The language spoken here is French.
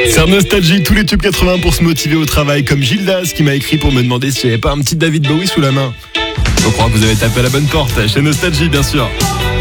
C'est Nostalgie, tous les tubes 80 pour se motiver au travail, comme Gildas qui m'a écrit pour me demander s'il n'y avait pas un petit David Bowie sous la main. Je crois que vous avez tapé à la bonne porte, chez Nostalgie bien sûr.